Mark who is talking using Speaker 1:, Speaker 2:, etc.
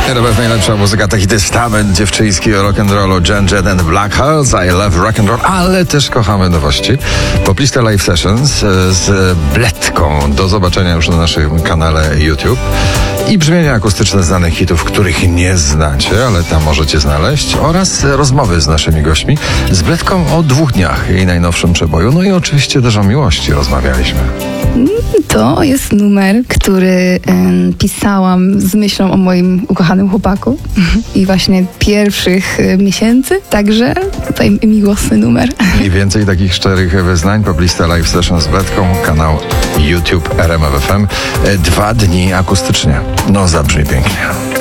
Speaker 1: RMF najlepsza muzyka, taki testament dziewczyński o rock'n'rollu, Jen Jett and Black Hearts, I love rock'n'roll, ale też kochamy nowości. Popliste live sessions z Bledką. Do zobaczenia już na naszym kanale YouTube. I brzmienia akustyczne znanych hitów, których nie znacie, ale tam możecie znaleźć. Oraz rozmowy z naszymi gośćmi. Z Bledką o 2 dniach, jej najnowszym przeboju. No i oczywiście też o miłości rozmawialiśmy.
Speaker 2: To jest numer, który pisałam z myślą o moim ukochanym chłopaku i właśnie pierwszych miesięcy, także tutaj miłosny numer.
Speaker 1: I więcej takich szczerych wyznań, poplista live session z Bledką, kanał YouTube RMF FM. 2 dni akustycznie. No zabrzmi pięknie.